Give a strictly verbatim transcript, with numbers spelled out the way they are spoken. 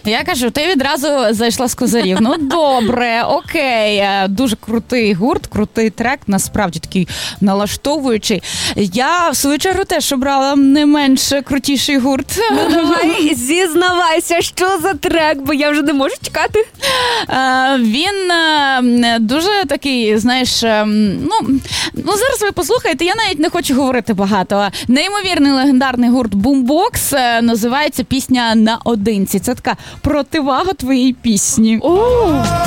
Я кажу, ти відразу зайшла з козирів. Ну, добре, окей. Дуже крутий гурт, крутий трек, насправді такий налаштовуючий. Я, в свою чергу, теж обрала не менш крутіший гурт. Ну, давай, зізнавайся, що за трек, бо я вже не можу чекати. Він дуже такий, знаєш, ну, ну, зараз ви послухаєте, я навіть не хочу говорити багато. Неймовірний легендарний гурт Boombox, називається пісня «Наодинці». Це така противага твоїй пісні. О!